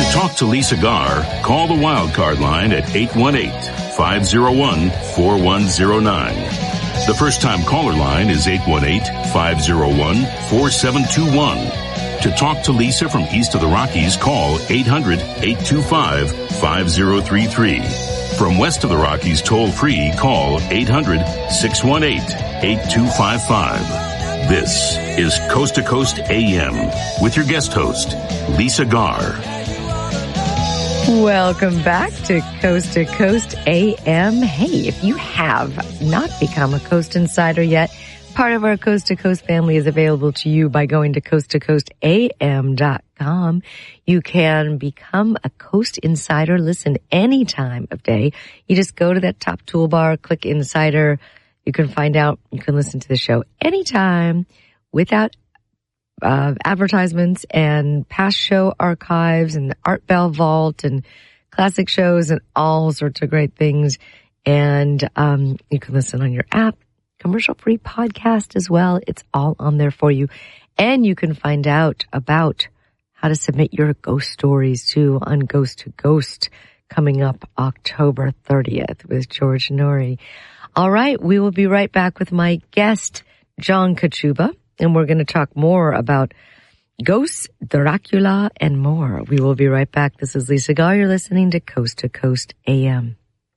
talk to Lisa Garr, call the Wildcard line at 818-501-4109. The first-time caller line is 818-501-4721. To talk to Lisa from east of the Rockies, call 800-825-5033. From west of the Rockies, toll-free, call 800-618-8255. This is Coast to Coast AM with your guest host, Lisa Garr. Welcome back to Coast AM. Hey, if you have not become a Coast Insider yet, part of our Coast to Coast family is available to you by going to coasttocoastam.com. You can become a Coast Insider. Listen any time of day. You just go to that top toolbar, click Insider. You can find out, you can listen to the show anytime without advertisements, and past show archives and the Art Bell Vault and classic shows and all sorts of great things. And you can listen on your app, commercial-free podcast as well. It's all on there for you. And you can find out about how to submit your ghost stories too on Ghost to Ghost coming up October 30th with George Noory. All right, we will be right back with my guest, John Kachuba. And we're going to talk more about ghosts, Dracula, and more. We will be right back. This is Lisa Garr. You're listening to Coast AM.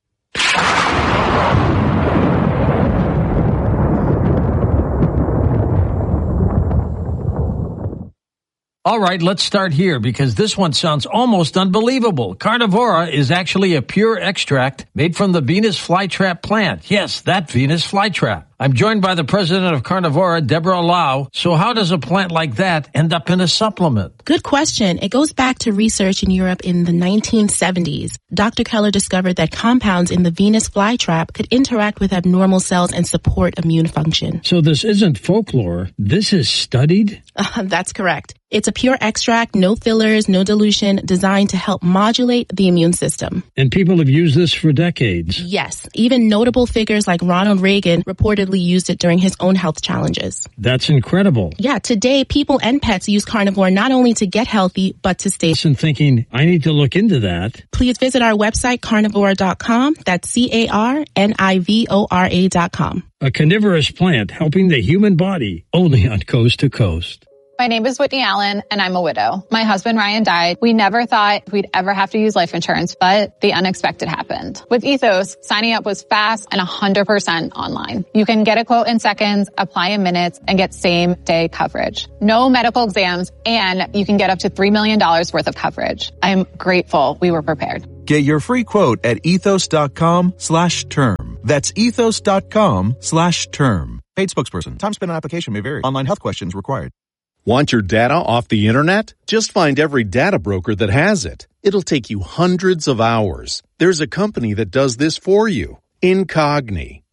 All right, let's start here because this one sounds almost unbelievable. Carnivora is actually a pure extract made from the Venus flytrap plant. Yes, that Venus flytrap. I'm joined by the president of Carnivora, Deborah Lau. So how does a plant like that end up in a supplement? Good question. It goes back to research in Europe in the 1970s. Dr. Keller discovered that compounds in the Venus flytrap could interact with abnormal cells and support immune function. So this isn't folklore. This is studied? That's correct. It's a pure extract, no fillers, no dilution, designed to help modulate the immune system. And people have used this for decades. Yes. Even notable figures like Ronald Reagan reportedly used it during his own health challenges. That's incredible. Yeah, today people and pets use carnivore not only to get healthy, but to stay. And thinking, I need to look into that. Please visit our website, carnivora.com. That's CARNIVORA.com. A carnivorous plant helping the human body, only on Coast to Coast. My name is Whitney Allen, and I'm a widow. My husband, Ryan, died. We never thought we'd ever have to use life insurance, but the unexpected happened. With Ethos, signing up was fast and 100% online. You can get a quote in seconds, apply in minutes, and get same-day coverage. No medical exams, and you can get up to $3 million worth of coverage. I'm grateful we were prepared. Get your free quote at ethos.com/term. That's ethos.com/term. Paid spokesperson. Time spent on application may vary. Online health questions required. Want your data off the internet? Just find every data broker that has it. It'll take you hundreds of hours. There's a company that does this for you. Incogni.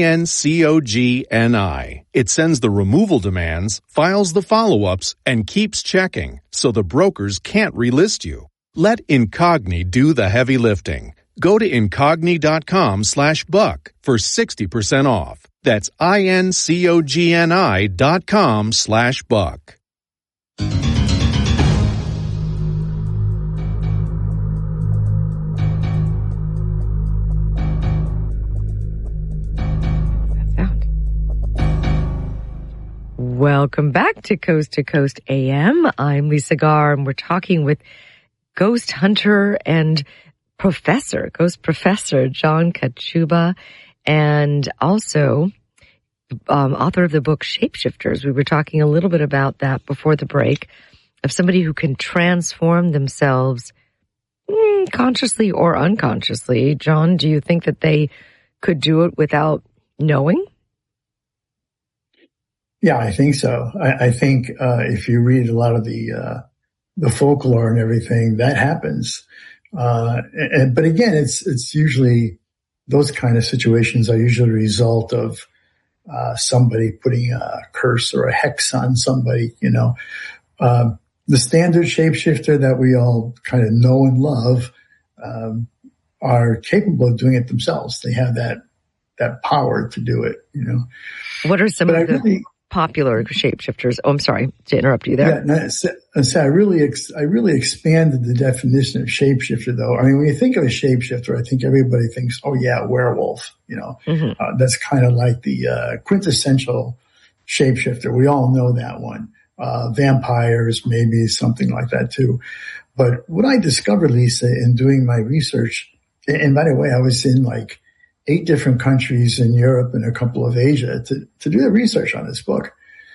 INCOGNI. It sends the removal demands, files the follow-ups, and keeps checking, so the brokers can't relist you. Let Incogni do the heavy lifting. Go to incogni.com/buck for 60% off. That's INCOGNI.com/buck. Welcome back to Coast AM. I'm Lisa Garr, and we're talking with ghost hunter and ghost professor John Kachuba, and also author of the book Shapeshifters. We were talking a little bit about that before the break, of somebody who can transform themselves consciously or unconsciously. John, do you think that they could do it without knowing? Yeah, I think so. I think if you read a lot of the folklore and everything, that happens. But again, it's usually, those kind of situations are usually a result of somebody putting a curse or a hex on somebody, you know. The standard shapeshifter that we all kind of know and love are capable of doing it themselves. They have that power to do it, you know. What are some of the popular shapeshifters. Oh, I'm sorry to interrupt you there. Yeah, so I really expanded the definition of shapeshifter, though. I mean, when you think of a shapeshifter, I think everybody thinks, oh yeah, werewolf. That's kind of like the quintessential shapeshifter. We all know that one. Vampires, maybe something like that too. But what I discovered, Lisa, in doing my research, and by the way, I was in like 8 different countries in Europe and a couple of Asia to do the research on this book.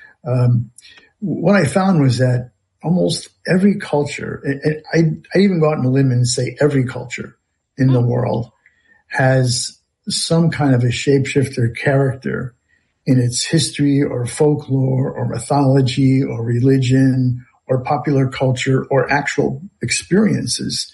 What I found was that almost every culture, and I even go out on a limb and say every culture in the world has some kind of a shapeshifter character in its history or folklore or mythology or religion or popular culture or actual experiences.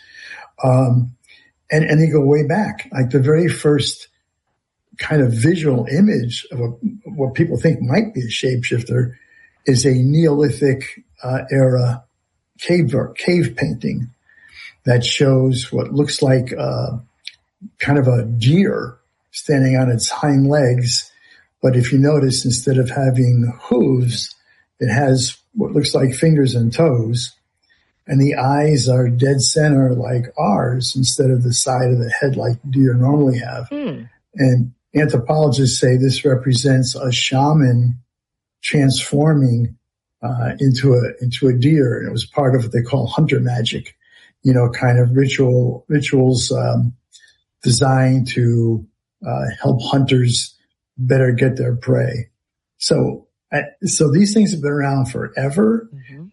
And they go way back. Like the very first kind of visual image of what people think might be a shapeshifter is a Neolithic era cave painting that shows what looks like kind of a deer standing on its hind legs. But if you notice, instead of having hooves, it has what looks like fingers and toes. And the eyes are dead center like ours instead of the side of the head like deer normally have. And anthropologists say this represents a shaman transforming into a deer. And it was part of what they call hunter magic, kind of rituals designed to help hunters better get their prey. So these things have been around forever.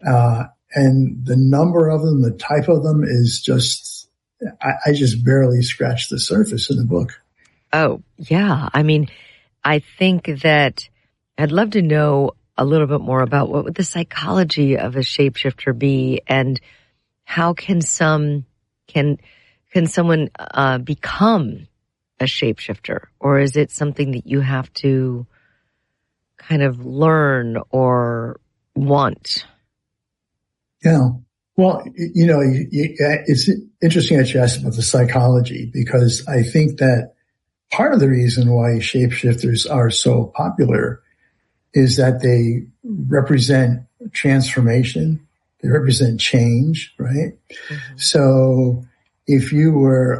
And the number of them, the type of them is just, I just barely scratched the surface in the book. Oh, yeah. I mean, I think that I'd love to know a little bit more about what would the psychology of a shapeshifter be, and how can someone become a shapeshifter, or is it something that you have to kind of learn or want? Yeah. Well, it's interesting that you asked about the psychology, because I think that part of the reason why shapeshifters are so popular is that they represent transformation. They represent change, right? So if you were,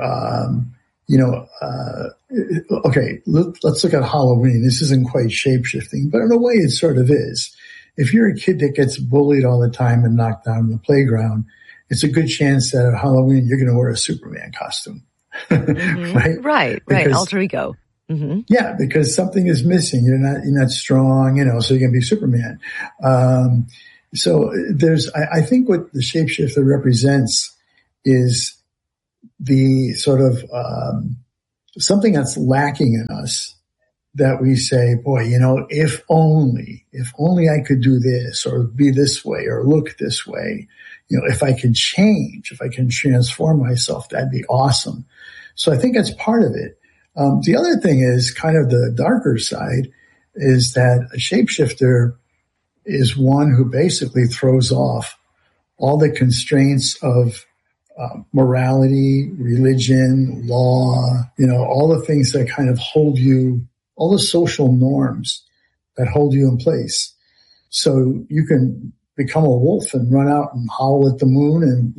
okay, let's look at Halloween. This isn't quite shapeshifting, but in a way it sort of is. If you're a kid that gets bullied all the time and knocked down in the playground, it's a good chance that at Halloween you're going to wear a Superman costume. Right. Alter ego. Yeah, because something is missing. You're not strong, so you're going to be Superman. So I think what the shapeshifter represents is the sort of, something that's lacking in us, that we say, boy, if only I could do this or be this way or look this way, if I can change, if I can transform myself, that'd be awesome. So I think that's part of it. The other thing is kind of the darker side, is that a shapeshifter is one who basically throws off all the constraints of morality, religion, law, all the things that kind of hold you, all the social norms that hold you in place. So you can become a wolf and run out and howl at the moon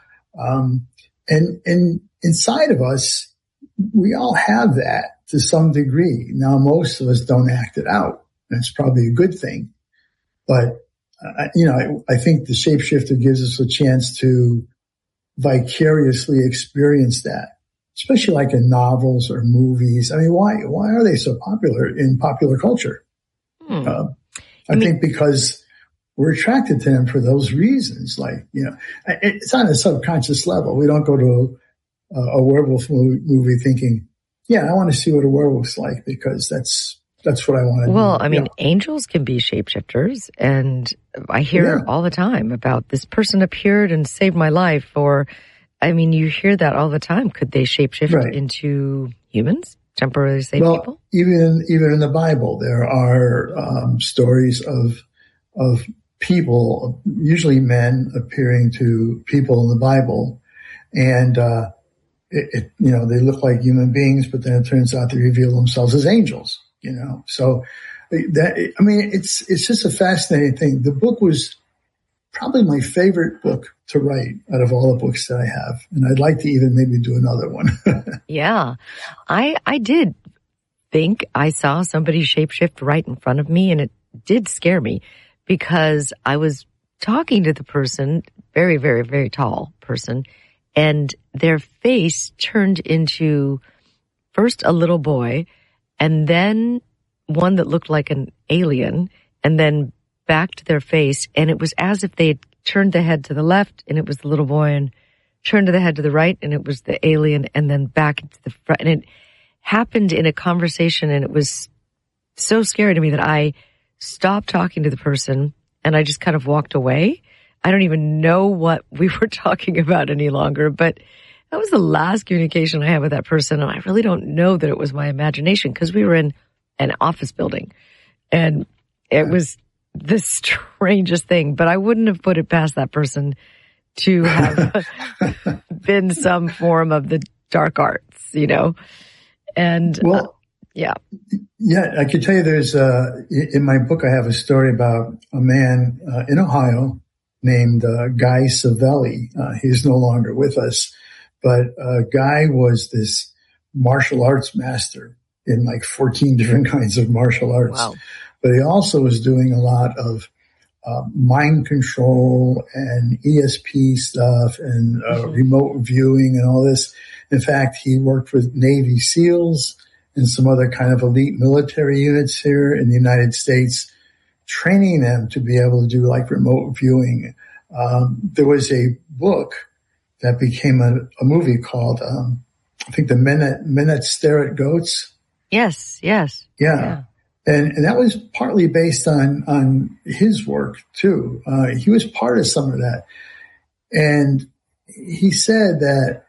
and inside of us, we all have that to some degree. Now, most of us don't act it out. That's probably a good thing. But, I think the shapeshifter gives us a chance to vicariously experience that, especially like in novels or movies. I mean, why are they so popular in popular culture? I think because we're attracted to them for those reasons. Like, it's on a subconscious level. We don't go to a werewolf movie thinking, yeah, I want to see what a werewolf's like, because that's what I want to do. Well, I mean, angels can be shapeshifters, and I hear all the time about this person appeared and saved my life, or, I mean, you hear that all the time. Could they shapeshift into humans, temporarily save people? Even in the Bible, there are stories of people, usually men, appearing to people in the Bible, and they look like human beings, but then it turns out they reveal themselves as angels. So It's just a fascinating thing. The book was probably my favorite book to write out of all the books that I have. And I'd like to even maybe do another one. Yeah. I did think I saw somebody shapeshift right in front of me, and it did scare me because I was talking to the person, very, very, very tall person, and their face turned into first a little boy and then one that looked like an alien, and then back to their face. And it was as if they had turned the head to the left and it was the little boy, and turned to the head to the right and it was the alien, and then back into the front. And it happened in a conversation, and it was so scary to me that I stopped talking to the person and I just kind of walked away. I don't even know what we were talking about any longer, but that was the last communication I had with that person. And I really don't know that it was my imagination, because we were in an office building and it was the strangest thing, but I wouldn't have put it past that person to have been some form of the dark arts, you know? And yeah, I could tell you there's, in my book, I have a story about a man in Ohio named Guy Savelli. He's no longer with us, but Guy was this martial arts master in like 14 different kinds of martial arts. Wow. But he also was doing a lot of mind control and ESP stuff and remote viewing and all this. In fact, he worked with Navy SEALs and some other kind of elite military units here in the United States, training them to be able to do like remote viewing. There was a book that became a movie called, I think, The Men That Stare at Goats. Yes. Yeah. And that was partly based on his work too. He was part of some of that. And he said that,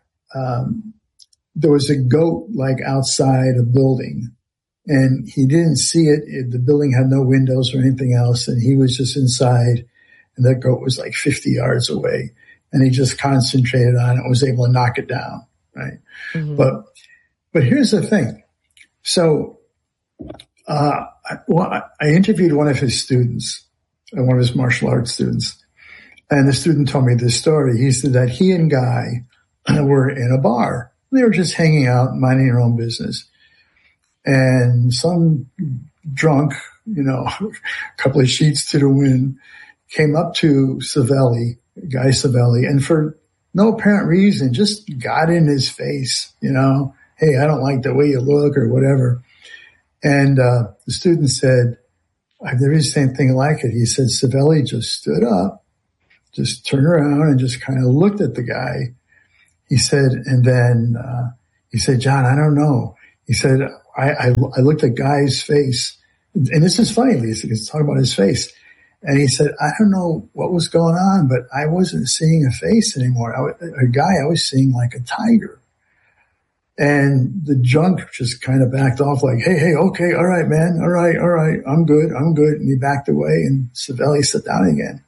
there was a goat like outside a building, and he didn't see it. The building had no windows or anything else. And he was just inside, and that goat was like 50 yards away, and he just concentrated on it and was able to knock it down. Right. Mm-hmm. But here's the thing. So, I interviewed one of his students, one of his martial arts students, and the student told me this story. He said that he and Guy were in a bar. They were just hanging out, minding their own business. And some drunk, a couple of sheets to the wind, came up to Guy Savelli, and for no apparent reason, just got in his face, hey, I don't like the way you look or whatever. And the student said, I've never seen anything like it. He said, Savelli just stood up, just turned around and just kind of looked at the guy. He said, and then he said, John, I don't know. He said, I looked at Guy's face, and this is funny, Lisa, he's talking about his face. And he said, I don't know what was going on, but I wasn't seeing a face anymore. A guy, I was seeing like a tiger. And the junk just kind of backed off like, hey, okay, all right, man. All right. I'm good. And he backed away, and Savelli sat down again.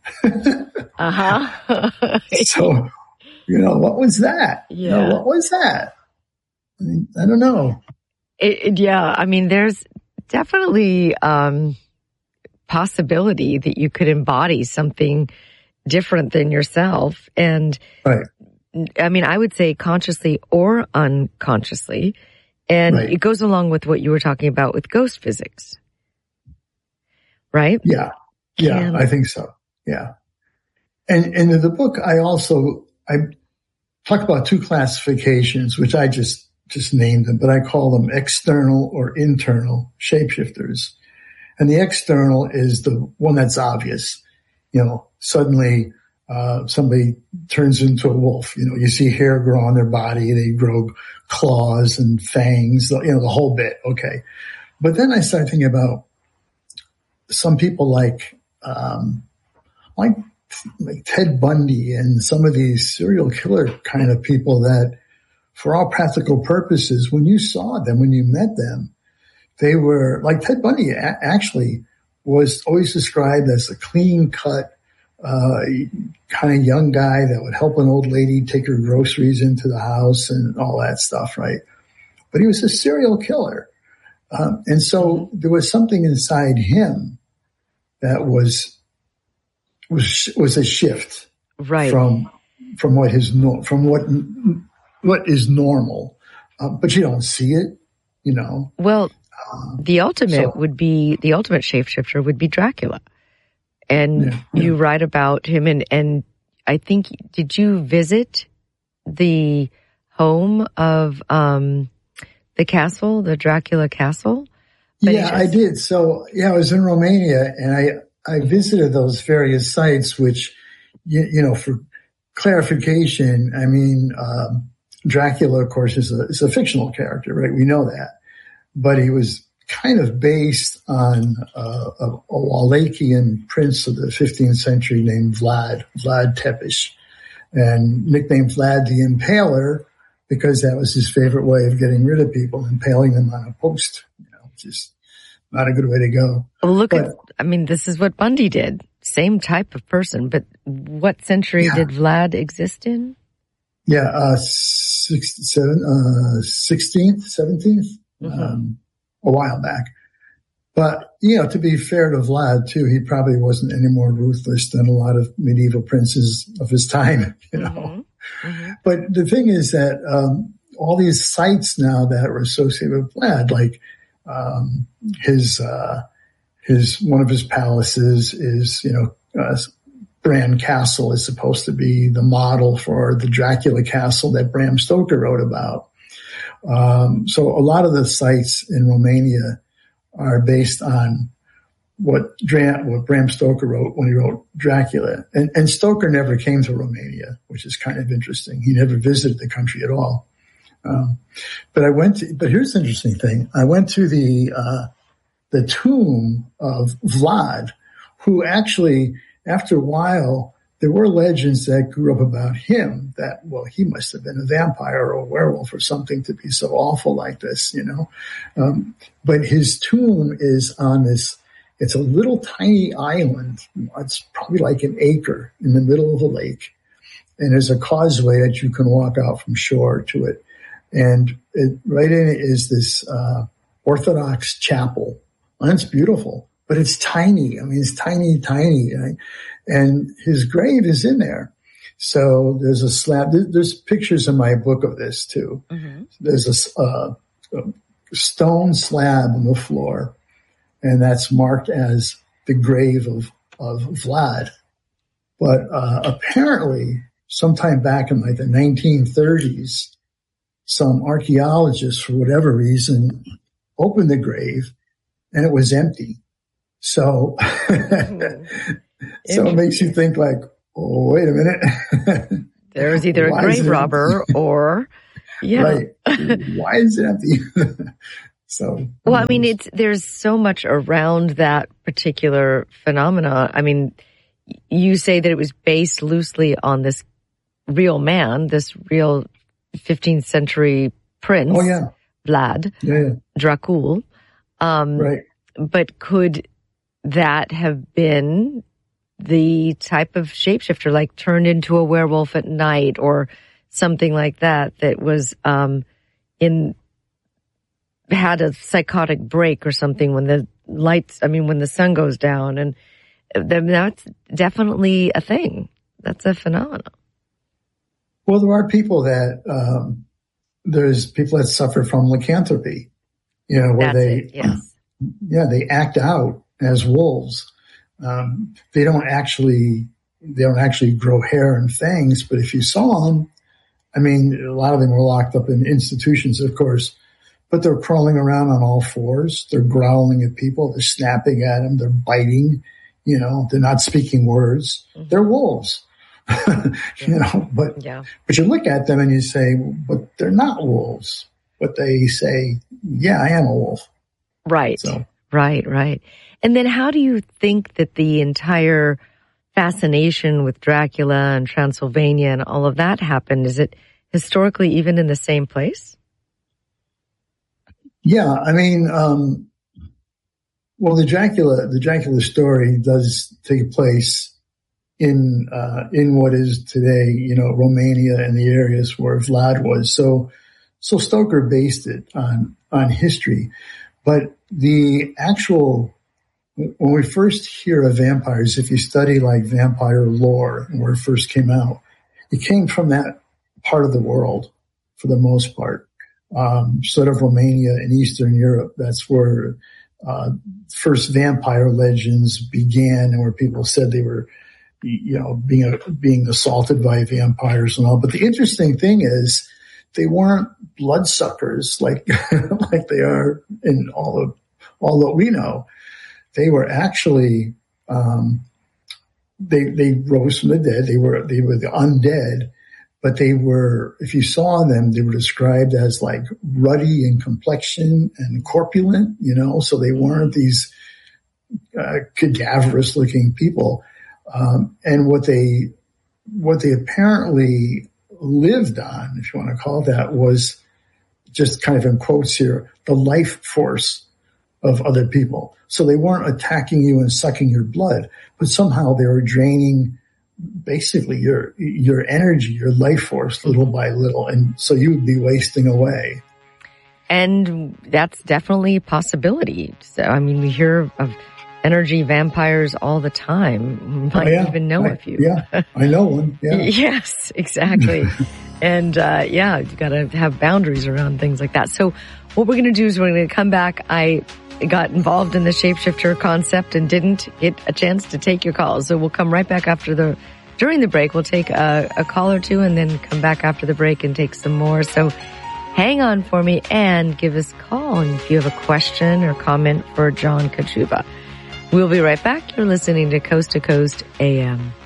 So, what was that? Yeah. What was that? I don't know. There's definitely possibility that you could embody something different than yourself. And right. I would say consciously or unconsciously. And It goes along with what you were talking about with ghost physics. Right? Yeah. I think so. Yeah. And in the book, I talk about two classifications, which I just named them, but I call them external or internal shapeshifters. And the external is the one that's obvious. Suddenly, somebody turns into a wolf. You see hair grow on their body, they grow claws and fangs, the whole bit. Okay. But then I started thinking about some people like Ted Bundy and some of these serial killer kind of people that, for all practical purposes, when you saw them, when you met them, they were like Ted Bundy actually was always described as a clean cut, kind of young guy that would help an old lady take her groceries into the house and all that stuff. Right. But he was a serial killer. And so there was something inside him that was a shift, right, from what is normal, but you don't see it, you know. Well, the ultimate shapeshifter would be Dracula, and you write about him, and I think, did you visit the home of the castle, the Dracula castle? I did. So I was in Romania, and I visited those various sites, which, you know, for clarification, I mean, Dracula, of course, is a fictional character, right? We know that. But he was kind of based on a Wallachian prince of the 15th century named Vlad Tepes, and nicknamed Vlad the Impaler because that was his favorite way of getting rid of people, impaling them on a post, you know, which is not a good way to go. Well, this is what Bundy did. Same type of person, but what century did Vlad exist in? 16th, 17th, a while back. But, you know, to be fair to Vlad, too, he probably wasn't any more ruthless than a lot of medieval princes of his time, you know. But the thing is that all these sites now that are associated with Vlad, like one of his palaces is, you know, Bran Castle is supposed to be the model for the Dracula castle that Bram Stoker wrote about. So a lot of the sites in Romania are based on what Bram Stoker wrote when he wrote Dracula. And Stoker never came to Romania, which is kind of interesting. He never visited the country at all. But here's the interesting thing. I went to the tomb of Vlad, who actually, after a while, there were legends that grew up about him that, well, he must have been a vampire or a werewolf or something to be so awful like this, you know. But his tomb is on it's a little tiny island. It's probably like an acre in the middle of a lake. And there's a causeway that you can walk out from shore to it. And right in it is this Orthodox chapel. And it's beautiful, but it's tiny. I mean, it's tiny, right? And his grave is in there. So there's a slab. There's pictures in my book of this too. There's a stone slab on the floor, and that's marked as the grave of Vlad. But apparently, sometime back in like the 1930s, some archaeologists, for whatever reason, opened the grave, and it was empty. So, so it makes you think like, oh, wait a minute. There was either a grave robber or, right. Why is it empty? So, well, I mean, there's so much around that particular phenomena. I mean, you say that it was based loosely on this real man, this real 15th century prince, Vlad Dracul. Right. But could that have been the type of shapeshifter, like turned into a werewolf at night or something like that, that was had a psychotic break or something when the sun goes down, and then that's definitely a thing. That's a phenomenon. Well, there are people that there's people that suffer from lycanthropy, you know, where they act out as wolves. They don't actually grow hair and fangs, but if you saw them, I mean, a lot of them were locked up in institutions, of course, but they're crawling around on all fours. They're growling at people. They're snapping at them. They're biting. You know, they're not speaking words. They're wolves. You know, but you look at them and you say, but they're not wolves. But they say, yeah, I am a wolf. Right. So. Right. And then how do you think that the entire fascination with Dracula and Transylvania and all of that happened? Is it historically even in the same place? Yeah, I mean, well, the Dracula story does take place in what is today, you know, Romania and the areas where Vlad was. So Stoker based it on history. But the actual, when we first hear of vampires, if you study like vampire lore and where it first came out, it came from that part of the world for the most part. Sort of Romania and Eastern Europe. That's where first vampire legends began, and where people said they were, being assaulted by vampires and all. But the interesting thing is, they weren't bloodsuckers like like they are in all that we know. They were actually they rose from the dead. They were the undead. But they were, if you saw them, they were described as like ruddy in complexion and corpulent, so they weren't these cadaverous looking people. And what they apparently lived on, if you want to call it that, was just kind of in quotes here, the life force of other people. So they weren't attacking you and sucking your blood, but somehow they were draining basically your energy, your life force, little by little. And so you would be wasting away. And that's definitely a possibility. So, I mean, we hear of energy vampires all the time. You might even know a few. Yeah, I know one. Yeah. Yes, exactly. And, you got to have boundaries around things like that. So what we're going to do is we're going to come back. I got involved in the shapeshifter concept and didn't get a chance to take your calls. So we'll come right back during the break. We'll take a call or two and then come back after the break and take some more. So hang on for me and give us a call. And if you have a question or comment for John Kachuba, we'll be right back. You're listening to Coast AM.